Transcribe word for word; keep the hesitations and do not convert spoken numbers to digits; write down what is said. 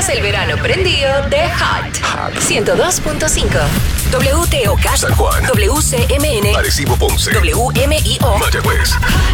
el verano prendido de Hot. ciento dos punto cinco. W T O K. San Juan. W C M N. Arecibo, Ponce. W M I O. Mayagüez.